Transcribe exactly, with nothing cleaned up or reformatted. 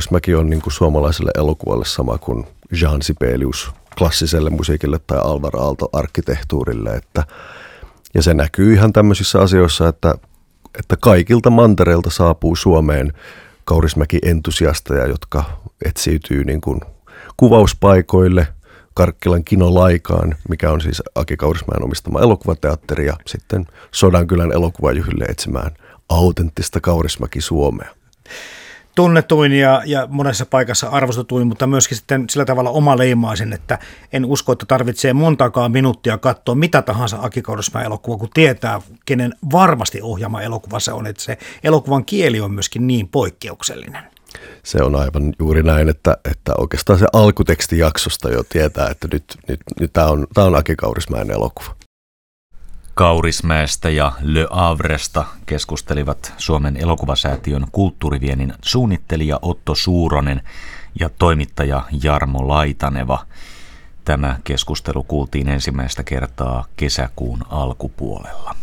Kaurismäki on niin kuin suomalaiselle elokuvalle sama kuin Jean Sibelius klassiselle musiikille tai Alvar Aalto arkkitehtuurille. Että, ja se näkyy ihan tämmöisissä asioissa, että, että kaikilta mantereilta saapuu Suomeen Kaurismäki-entusiasteja, jotka etsiytyy niin kuin kuvauspaikoille, Karkkilan kinolaikaan, mikä on siis Aki Kaurismäen omistama elokuvateatteri, ja sitten Sodankylän elokuvajuhlille etsimään autenttista Kaurismäki-Suomea. Tunnetuin ja, ja monessa paikassa arvostetuin, mutta myöskin sitten sillä tavalla omaleimaisen, että en usko, että tarvitsee montaakaan minuuttia katsoa mitä tahansa Aki Kaurismäen elokuva, kun tietää, kenen varmasti ohjaama elokuva se on, että se elokuvan kieli on myöskin niin poikkeuksellinen. Se on aivan juuri näin, että, että oikeastaan se alkutekstijaksosta jo tietää, että nyt, nyt, nyt tämä on, tämä on Aki Kaurismäen elokuva. Kaurismäestä ja Le Havresta keskustelivat Suomen elokuvasäätiön kulttuuriviennin suunnittelija Otto Suuronen ja toimittaja Jarmo Laitaneva. Tämä keskustelu kuultiin ensimmäistä kertaa kesäkuun alkupuolella.